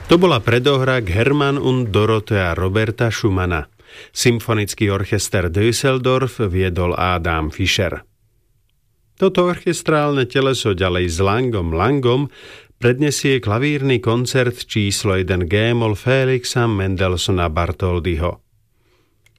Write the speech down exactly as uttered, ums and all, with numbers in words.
To bola predohra k Hermann und Dorothea Roberta Schumana. Symfonický orchester Düsseldorf viedol Adam Fischer. Toto orchestrálne teleso ďalej s Langom Langom prednesie klavírny koncert číslo jeden G-moll Felixa Mendelssohna Bartholdyho.